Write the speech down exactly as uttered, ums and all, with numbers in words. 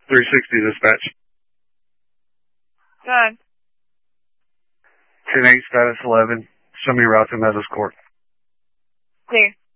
three sixty dispatch. Good. ten eight status eleven. Show me route to Meadows Court. Clear.